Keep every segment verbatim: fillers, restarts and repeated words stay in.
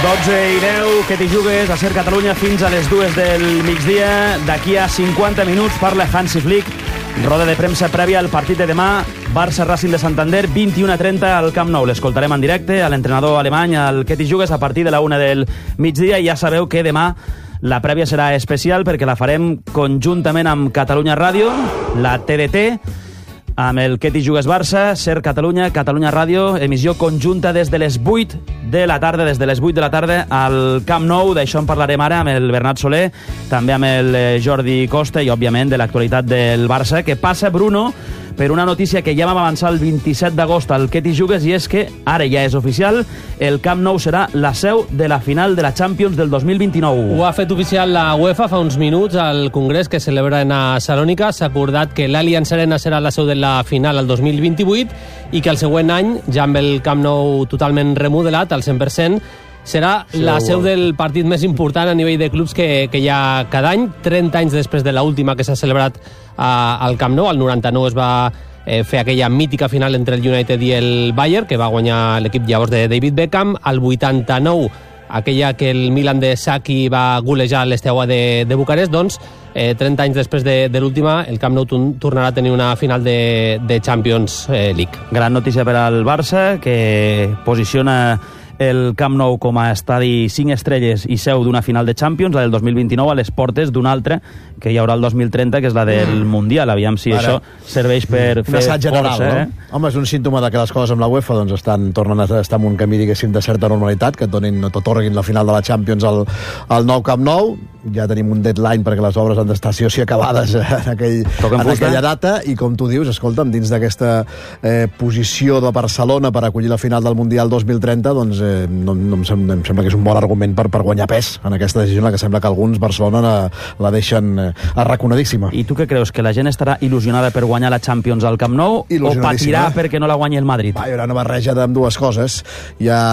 dotze i deu, que t'hi jugues a Ser Catalunya fins a les dues del migdia. D'aquí a cinquanta minuts parla Hansi Flick. Roda de premsa prèvia al partit de demà, Barça-Racing de Santander, vint-i-una a trenta al Camp Nou. L'escoltarem en directe a l'entrenador alemany, al que t'hi jugues, a partir de la una del migdia. I ja sabeu que demà la prèvia serà especial perquè la farem conjuntament amb Catalunya Ràdio, la T D T, amb el que t'hi jugues Barça, Ser Catalunya, Catalunya Ràdio, emissió conjunta des de les vuit de la tarda, des de les vuit de la tarda al Camp Nou. D'això en parlarem ara amb el Bernat Soler, també amb el Jordi Costa i, òbviament, de l'actualitat del Barça. Que passa, Bruno, per una notícia que ja vam avançar el vint-i-set d'agost al que t'hi jugues, i és que ara ja és oficial, el Camp Nou serà la seu de la final de la Champions del dos mil vint-i-nou. Ho ha fet oficial la UEFA fa uns minuts al congrés que celebren a Salònica. S'ha acordat que l'Allianz Arena serà la seu de la final el dos mil vint-i-vuit i que el següent any, ja amb el Camp Nou totalment remodelat al cent per cent, serà sí, la seu del partit més important a nivell de clubs que, que hi ha cada any, trenta anys després de l'última que s'ha celebrat a, al Camp Nou. Al noranta-nou es va eh, fer aquella mítica final entre el United i el Bayern, que va guanyar l'equip llavors de David Beckham. Al vuitanta-nou, aquella que el Milan de Sacchi va golejar l'Esteaua de, de Bucarest. Doncs, eh, trenta anys després de, de l'última, el Camp Nou tornarà a tenir una final de, de Champions eh, League. Gran notícia per al Barça, que posiciona el Camp Nou com a estadi cinc estrelles i seu d'una final de Champions, la del dos mil vint-i-nou, a les portes d'una altra que hi haurà el dos mil trenta, que és la del Mundial. Aviam si Ara, això serveix per fer general, força. No? Eh? Home, és un símptoma de que les coses amb la UEFA doncs, estan, tornen a estar en un camí, diguéssim, de certa normalitat, que et donin, no t'atorguin la final de la Champions al, al nou Camp Nou. Ja tenim un deadline perquè les obres han d'estar sí o sí acabades en, aquell, en aquella data, i com tu dius, escolta'm, dins d'aquesta eh, posició de Barcelona per acollir la final del Mundial dos mil trenta, doncs eh, no, no em, sembla, em sembla que és un bon argument per, per guanyar pes en aquesta decisió, en la que sembla que alguns Barcelona la, la deixen eh, arraconadíssima. I tu què creus? Que la gent estarà il·lusionada per guanyar la Champions al Camp Nou o patirà perquè no la guanyi el Madrid? Va, hi haurà una barreja d'ambdues coses. Hi ha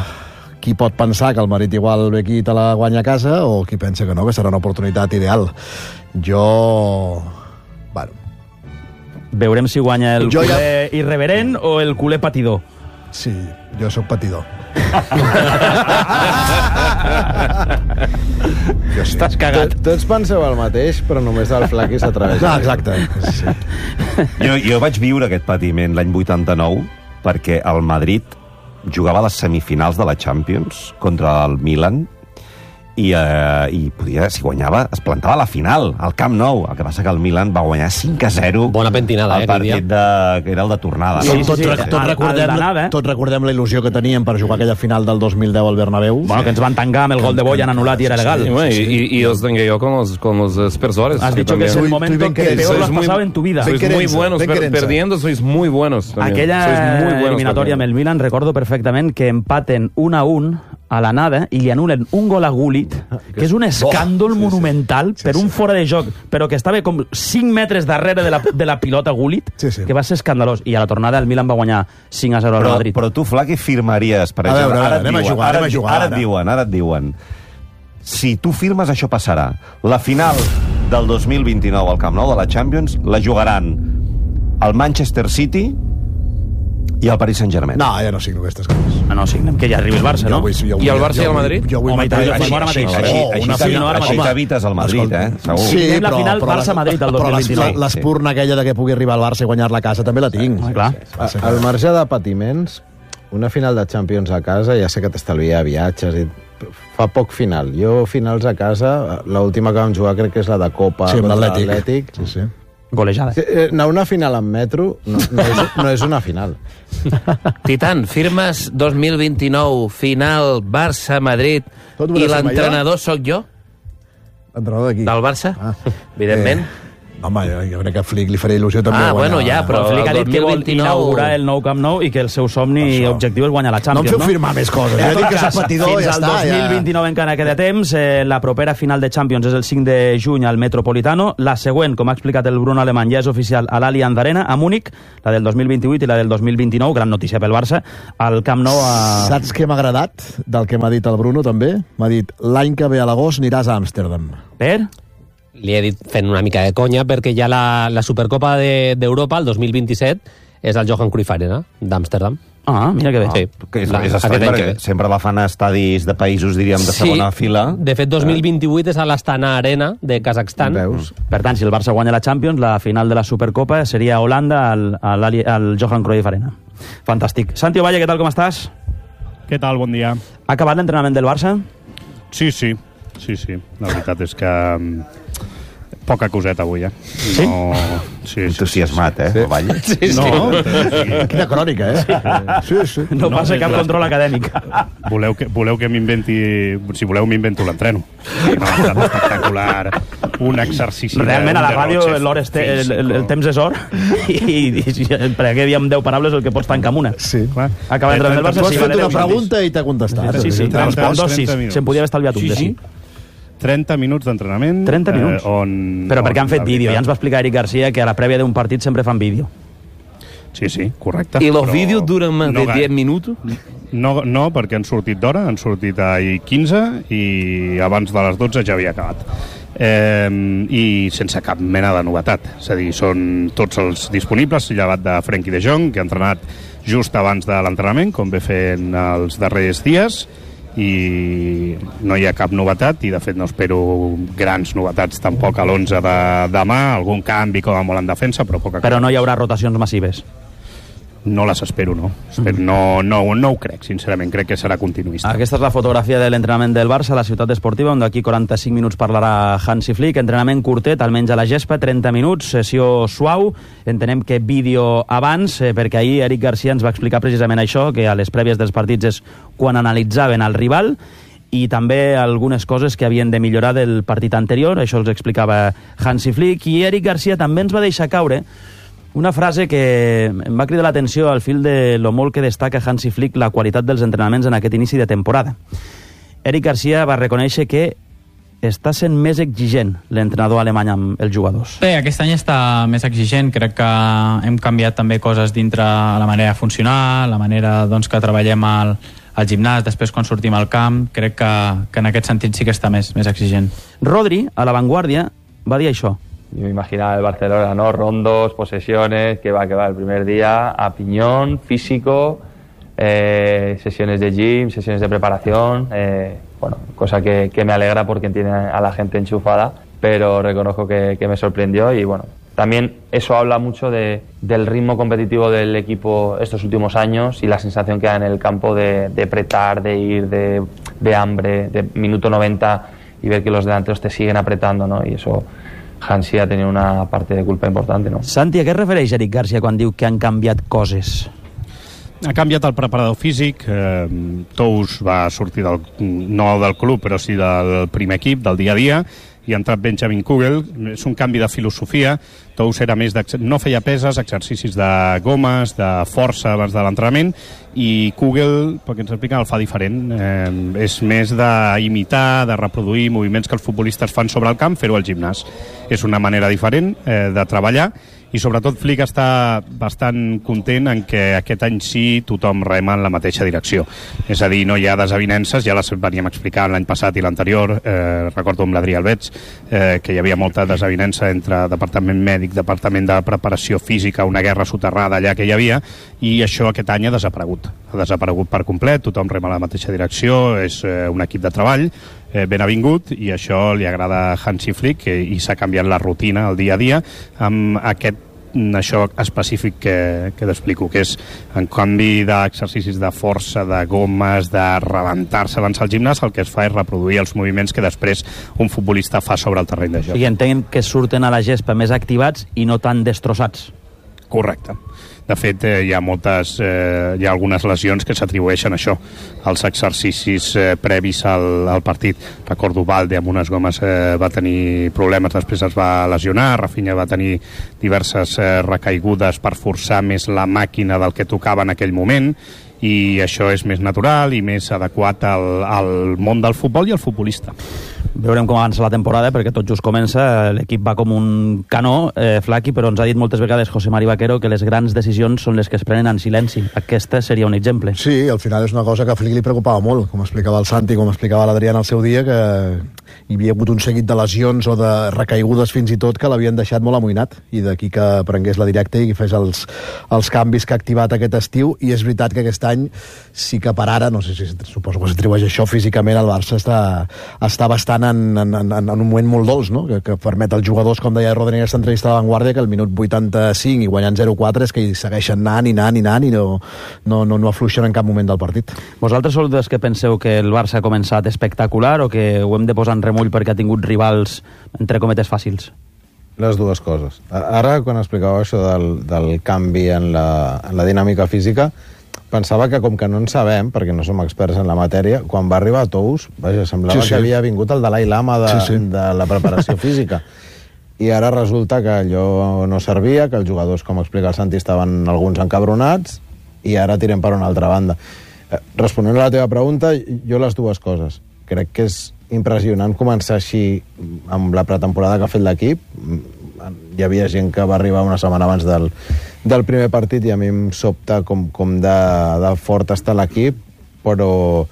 qui pot pensar que el Madrid igual ve aquí i te la guanya a casa, o qui pensa que no, que serà una oportunitat ideal. Jo... Bueno. Veurem si guanya el jo culer ja... irreverent o el culer patidor. Sí, jo sóc patidor. Jo Estàs cagat. Tots penseu el mateix, però només el Flaqui s'atreveix. No, exacte. Sí. Jo, jo vaig viure aquest patiment l'any vuitanta-nou perquè el Madrid jugava a les semifinals de la Champions contra el Milan i, eh, i podia, si guanyava, es plantava a la final, al Camp Nou. El que passa que el Milan va guanyar cinc a zero. Bona pentinada, el eh, partit de, que era el de tornada. Sí, No? sí, tot, sí, sí. Tot, recordem, eh? tot recordem la il·lusió que teníem per jugar aquella final del dos mil deu al Bernabéu. Bueno, que ens van tancar amb el gol de Boyan anul·lat i era legal. Sí, bueno, y, y, y os tengo yo con los, con los aspersores. Has dicho que es el momento que peor lo has pasado en tu vida. Sois muy buenos, per, perdiendo sois muy buenos. También. Aquella sois muy buenos eliminatòria amb el Milan, recordo perfectament que empaten un a un a la nada i li anulen un gol a Gullit, que és un escàndol oh, monumental sí, sí, per un fora de joc, però que estava com cinc metres darrere de la, de la pilota Gullit, sí, sí. que va ser escandalós. I a la tornada el Milan va guanyar cinc a zero al Madrid. Però tu, Flaqui, firmaries, per a exemple... Veure, ara, anem diuen, a jugar, ara, anem a jugar, ara, ara, et diuen, ara et diuen, si tu firmes, això passarà. La final del dos mil vint-i-nou al Camp Nou de la Champions la jugaran el Manchester City i el Paris Saint-Germain. No, ja no signo aquestes coses. Ah, no, signem que ja arribi el Barça, no? Jo vull, jo vull, I el Barça i el Madrid? Jo vull, Home, jo vull, així, jo vull, així, així, així, oh, una així, final, així t'evites el Madrid, eh? Segur. Sí, Tinguem la però, final però Barça-Madrid del dos mil vint-i-nou. Però l'espurna aquella de que pugui arribar al Barça i guanyar-la a casa també la tinc. Sí, clar. Al marge de patiments, una final de Champions a casa, ja sé que t'estalvia viatges i fa poc final. Jo, finals a casa, l'última que vam jugar crec que és la de Copa sí, contra l'Atlètic. Sí, sí. Golejada. Sí, anar a una final en metro no, no, és, no és una final. Titan, firmes dos mil vint-i-nou, final Barça-Madrid, i l'entrenador sóc jo? L'entrenador d'aquí? Del Barça, ah. evidentment. Eh. Home, jo, jo crec que a Flick li faria il·lusió també. Ah, bueno, ja, però el Flick ha dit que vol dos mil vint-i-nou... inaugurar el nou Camp Nou i que el seu somni i objectiu és guanyar la Champions, no? No em feu firmar més coses. Ja jo dic que soc patidor fins i ja al està. dos mil vint-i-nou ja... encara queda temps. Eh, la propera final de Champions és el cinc de juny al Metropolitano. La següent, com ha explicat el Bruno Alemany, ja és oficial a l'Allianz Arena, a Múnich, la del dos mil vint-i-vuit i la del dos mil vint-i-nou. Gran notícia pel Barça. Al Camp Nou... A... Saps què m'ha agradat del que m'ha dit el Bruno, també? M'ha dit, l'any que ve a l'agost aniràs a Amsterdam. Per? Li he dit fent una mica de conya perquè ja la, la Supercopa d'Europa, de, el dos mil vint-i-set, és el Johan Cruyff Arena d'Amsterdam. Ah, mira que bé. Ah, Sí. que és, La- és estrany, aquest any perquè que ve. sempre la fan a estadis de països, diríem, de segona fila. De fet, dos mil vint-i-vuit és a l'Astana Arena de Kazakhstan. Veus? Per tant, si el Barça guanya la Champions, la final de la Supercopa seria a Holanda al, al, al Johan Cruyff Arena. Fantàstic. Santi Ovalle, què tal, com estàs? Què tal? Bon dia. Ha acabat l'entrenament del Barça? Sí, sí, sí, sí. La veritat és que mm, poca coseta avui, eh? Sí? No... Sí, sí, Entusiasmat, eh, sí. Valle? sí. No, Quina crònica, eh? Sí, sí. No, no passa és cap la- control acadèmic. voleu que, voleu que m'inventi... Si voleu, m'invento l'entreno. No, ha estat espectacular. Un exercici... de- Realment, a la un ràdio derroche l'hora és te, el, el, el físico. temps és or i, i, i per aquí diem deu paraules el que pots tancar amb una. Sí. Clar. Acaba l'entrenament del Barça, Tu has sí, fet vale, una deu cèntims. pregunta i t'ha contestat. Sí, sí, trenta, respon dos, sis. trenta minuts. Se'n podia haver estalviat un de sí. trenta minuts d'entrenament. trenta minuts? Eh, on, Però perquè han fet on, vídeo, ja ens va explicar Eric Garcia que a la prèvia d'un partit sempre fan vídeo. Sí, sí, correcte. ¿Y los Però vídeos duran más no de gaire. diez minutos? No, no, perquè han sortit d'hora, han sortit ahir quinze i abans de les dotze ja havia acabat. Eh, I sense cap mena de novetat. És a dir, són tots els disponibles, llevat de Frenkie de Jong, que ha entrenat just abans de l'entrenament, com ve fent els darrers dies, i no hi ha cap novetat, i de fet no espero grans novetats tampoc a l'onze de demà, algun canvi com a molt en defensa, però poca Però no hi haurà rotacions massives. no les espero, no. Espero, no, no. No ho crec, sincerament, crec que serà continuista. Aquesta és la fotografia de l'entrenament del Barça a la ciutat esportiva, on d'aquí quaranta-cinc minuts parlarà Hansi Flick. Entrenament curtet, almenys a la gespa, trenta minuts, sessió suau. Entenem que vídeo abans, eh, perquè ahir Eric Garcia ens va explicar precisament això, que a les prèvies dels partits és quan analitzaven el rival, i també algunes coses que havien de millorar del partit anterior. Això els explicava Hansi Flick. I Eric Garcia també ens va deixar caure una frase que em va cridar l'atenció al fil de lo molt que destaca Hansi Flick la qualitat dels entrenaments en aquest inici de temporada. Eric Garcia va reconèixer que està sent més exigent l'entrenador alemany amb els jugadors. Bé, aquest any està més exigent. Crec que hem canviat també coses dintre la manera de funcionar, la manera doncs, que treballem al, al gimnàs, després quan sortim al camp. Crec que, que en aquest sentit sí que està més, més exigent. Rodri, a La Vanguardia, va dir això. Yo me imaginaba el Barcelona, ¿no? Rondos, posesiones, que va, que va el primer día a piñón, físico, eh, sesiones de gym, sesiones de preparación, eh, bueno, cosa que, que me alegra porque tiene a la gente enchufada, pero reconozco que, que me sorprendió y bueno, también eso habla mucho de, del ritmo competitivo del equipo estos últimos años y la sensación que da en el campo de, de apretar, de ir, de, de hambre, de minuto noventa y ver que los delanteros te siguen apretando, ¿no? Y eso Hansi ha tenido una parte de culpa importante, ¿no? Santi, a què es refereix Eric Garcia quan diu que han canviat coses? Ha canviat el preparador físic. Eh, Tous va sortir del, no del club, però sí del primer equip, del dia a dia, i ha entrat Benjamin Kugel. És un canvi de filosofia. Tous era més no feia peses, exercicis de gomes, de força abans de l'entrenament, i Kugel, perquè ens explica, el fa diferent. Eh, és més d'imitar, de reproduir moviments que els futbolistes fan sobre el camp, fer-ho al gimnàs. És una manera diferent eh, de treballar, i sobretot Flick està bastant content en que aquest any sí tothom rema en la mateixa direcció. És a dir, no hi ha desavinences, ja les veníem explicant l'any passat i l'anterior, eh, recordo amb l'Adrià Albeig, eh, que hi havia molta desavinença entre departament mèdic, departament de preparació física, una guerra soterrada allà que hi havia, i això aquest any ha desaparegut. Ha desaparegut per complet, tothom rema en la mateixa direcció, és eh, un equip de treball, eh, ben avingut, i això li agrada a Hansi Flick, eh, i s'ha canviat la rutina, el dia a dia, amb aquest això específic que, que t'explico, que és en canvi d'exercicis de força, de gomes, de rebentar-se abans al gimnàs, el que es fa és reproduir els moviments que després un futbolista fa sobre el terreny de joc. I entenc que surten a la gespa més activats i no tan destrossats. Correcte. De fet, eh, hi ha moltes, eh, hi ha algunes lesions que s'atribueixen a això, als exercicis eh, previs al, al partit. Recordo Valde amb unes gomes eh, va tenir problemes, després es va lesionar, Rafinha va tenir diverses eh, recaigudes per forçar més la màquina del que tocava en aquell moment, i això és més natural i més adequat al, al món del futbol i al futbolista. Veurem com avança la temporada, perquè tot just comença, l'equip va com un canó, eh, Flaqui, però ens ha dit moltes vegades José Mari Vaquero que les grans decisions són les que es prenen en silenci. Aquesta seria un exemple. Sí, al final és una cosa que a Flick li preocupava molt, com explicava el Santi, com explicava l'Adrià en el seu dia, que hi havia hagut un seguit de lesions o de recaigudes fins i tot que l'havien deixat molt amoïnat, i d'aquí que prengués la directa i fes els, els canvis que ha activat aquest estiu. I és veritat que aquest any sí que per ara, no sé si suposo que s'atribueix això físicament, el Barça està, està bastant en, en, en, en un moment molt dolç, no? que, que permet als jugadors, com deia Rodríguez en entrevista a La Vanguardia, que al minut vuitanta-cinc i guanyant zero quatre és que hi segueixen anant i anant i anant i no, no, no, no afluixen en cap moment del partit. Vosaltres sou dels que penseu que el Barça ha començat espectacular o que ho hem de posar en remull perquè ha tingut rivals, entre cometes, fàcils? Les dues coses. Ara, quan explicava això del, del canvi en la, en la dinàmica física, pensava que com que no en sabem, perquè no som experts en la matèria, quan va arribar a Tous, vaja, semblava sí, sí. que havia vingut el Dalai Lama de, sí, sí. de la preparació física. I ara resulta que allò no servia, que els jugadors, com explica el Santi, estaven alguns encabronats, i ara tirem per una altra banda. Responent a la teva pregunta, jo les dues coses. Crec que és impressionant començar així amb la pretemporada que ha fet l'equip. Hi havia gent que va arribar una setmana abans del, del primer partit i a mi em sobta com, com de, de fort està l'equip, però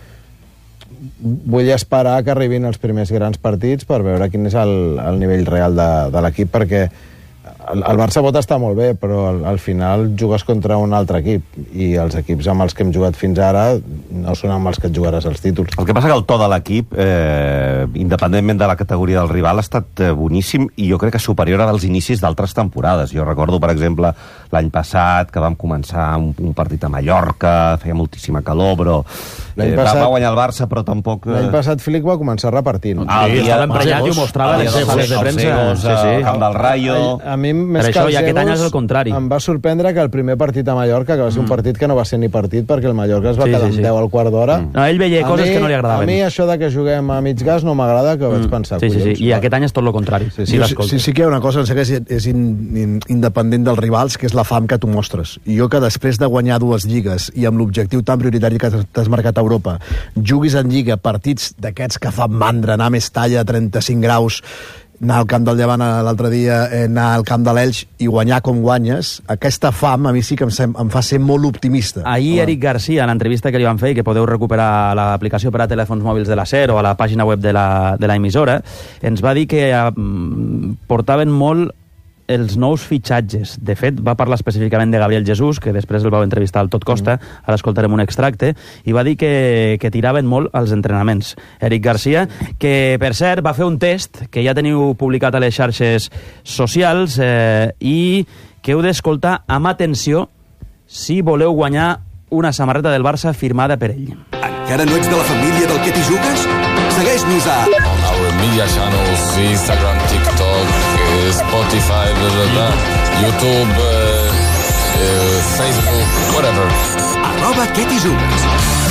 vull esperar que arribin els primers grans partits per veure quin és el, el nivell real de, de l'equip, perquè el, el Barça pot estar molt bé, però al, al final jugues contra un altre equip, i els equips amb els que hem jugat fins ara no són amb els que et jugaràs els títols. El que passa que el to de l'equip, eh, independentment de la categoria del rival, ha estat eh, boníssim, i jo crec que superior als inicis d'altres temporades. Jo recordo, per exemple, l'any passat, que vam començar un, un partit a Mallorca, feia moltíssima calor, però eh, passat, va, va guanyar el Barça, però tampoc... Eh... L'any passat Flick va començar repartint. Ah, sí, estava emprenyat i ho mostrava a les sales de premsa. Sí, sí. Camp del Rayo... A, a mi, més per que això, i aquest egos, any és el contrari. Em va sorprendre que el primer partit a Mallorca, que va ser un partit que no va ser ni partit, perquè el Mallorca es va sí, quedar sí, sí. amb deu al quart d'hora. Mm. No, ell veia coses mi, que no li agradaven. A mi això de que juguem a mig gas no m'agrada, que mm. vaig pensar. Sí, sí, sí. I aquest any és tot el contrari. Sí, sí, sí, sí, sí que hi ha una cosa, que és, és in, in, independent dels rivals, que és la fam que tu mostres. I jo que després de guanyar dues lligues i amb l'objectiu tan prioritari que t'has marcat a Europa, juguis en lliga partits d'aquests que fan mandra, anar a Mestalla a trenta-cinc graus, anar al camp del Llevant l'altre dia, anar al camp de l'Elx i guanyar com guanyes, aquesta fam a mi sí que em, sem, em fa ser molt optimista. Ahir Home. Eric Garcia, en l'entrevista que li van fer, que podeu recuperar a l'aplicació per a telèfons mòbils de la SER o a la pàgina web de la, de la emissora, ens va dir que eh, portaven molt els nous fitxatges. De fet, va parlar específicament de Gabriel Jesús, que després el vau entrevistar al Tot Costa, mm. ara escoltarem un extracte, i va dir que, que tiraven molt als entrenaments. Eric Garcia, que per cert va fer un test que ja teniu publicat a les xarxes socials eh, i que heu d'escoltar amb atenció si voleu guanyar una samarreta del Barça firmada per ell. Encara no ets de la família del Que t'hi jugues? Segueix-nos a... On our media channels, Instagram, TikTok, Spotify, blah, blah, blah, YouTube, uh, uh, Facebook, whatever. Arroba Que t'hi jugues.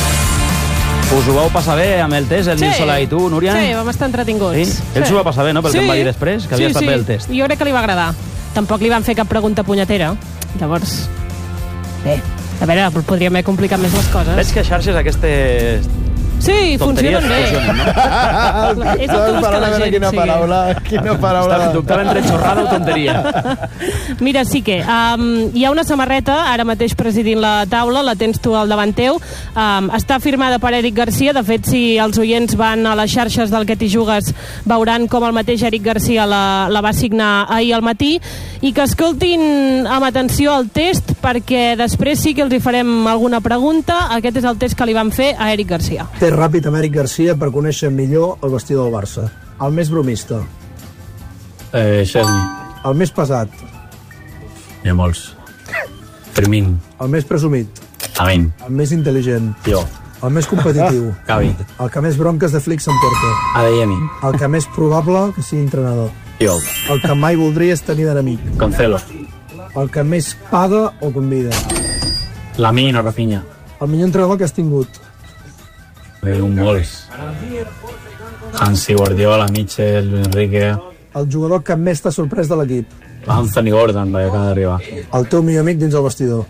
Us ho vau passar bé amb el test, el sí. Nil Solà i tu, Núria? Sí, vam estar entretinguts. Sí? Ell s'ho va passar bé, no?, pel sí. que em va dir després, que havia sí, estat sí. bé el test. Jo crec que li va agradar. Tampoc li van fer cap pregunta punyetera. Llavors, bé, a veure, podríem haver complicat més les coses. Veig que a xarxes aquestes... Sí, funcionen bé. Funcionen, no? És el que busca la gent. Quina sí. paraula, quina paraula. Està dubtava entre xorrada o tonteria. Mira, sí que um, hi ha una samarreta, ara mateix presidint la taula, la tens tu al davant teu, um, està firmada per Eric Garcia. De fet, si els oients van a les xarxes del Que t'hi jugues, veuran com el mateix Eric Garcia la, la va signar ahir al matí, i que escoltin amb atenció el test, perquè després sí que els hi farem alguna pregunta. Aquest és el test que li van fer a Eric Garcia. Test ràpid amb Eric Garcia per conèixer millor el vestidor del Barça. El més bromista. Eh, Xesni. El més pesat. Hi ha molts. Fermín. El més presumit. Amin. El més intel·ligent. Jo. El més competitiu. Gavi. El que més bronques de Flick s'emporta. Adeyemi. El que més probable que sigui entrenador. Jo. El que mai voldries tenir d'enemic. Cancelo. El que més paga o convida. Lamine o Rafinha. El millor entrenador que has tingut. Bé, un molts. Hansi, Guardiola, Mitchell, Enrique... El jugador que més t'ha sorprès de l'equip. Anthony Gordon, que acaba d'arribar. El teu millor amic dins el vestidor.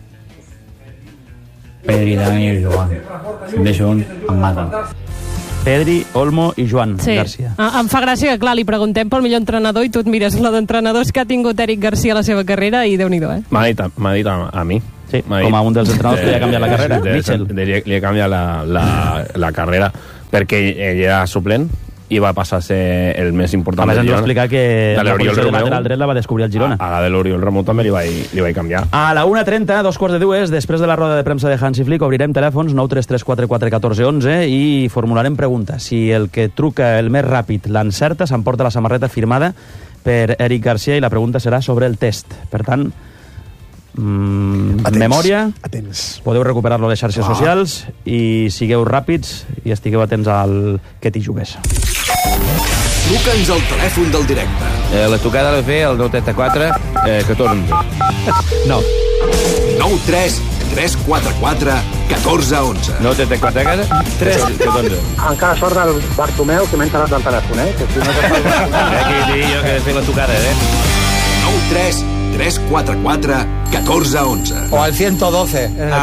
Pedri, Dani i Joan. Si em deixo un, em maten. Pedri, Olmo i Joan sí. Garcia. Em fa gràcia que, clar, li preguntem pel millor entrenador i tu et mires la d'entrenadors que ha tingut Eric Garcia a la seva carrera i Déu-n'hi-do, eh? M'ha dit, m'ha dit a, a mi. Sí, com a un dels entrenadors que li ha canviat la carrera, de, Mitchell. De, de, li ha canviat la, la, la carrera perquè ell era suplent i va passar a ser el més important. A més, del hem Girona. d'explicar que De la l'Oriol posició de Romeu, lateral dret la va descobrir el Girona. A, a la de l'Oriol Romeu també li vaig, li vaig canviar. A la una trenta, dos quarts de dues, després de la roda de premsa de Hansi Flick, obrirem telèfons nou tres tres quatre quatre un quatre un u i formularem preguntes. Si el que truca el més ràpid l'encerta, s'emporta la samarreta firmada per Eric Garcia i la pregunta serà sobre el test. Per tant, Mm, Atents, memòria, atents. podeu recuperar-lo a les xarxes Ah. socials i sigueu ràpids i estigueu atents al que t'hi jugues. Truca'ns al telèfon del directe. Eh, la tocada l'he fet al nou trenta quatre eh, catorze. No. nou tres tres quatre quatre catorze onze. nou trenta quatre tres catorze. Encara sort del Bartomeu, que m'he enterat del telèfon, eh? Que si no Aquí dic jo que he fet la tocada, eh? nou tres tres quatre quatre catorze onze. O al ciento doce.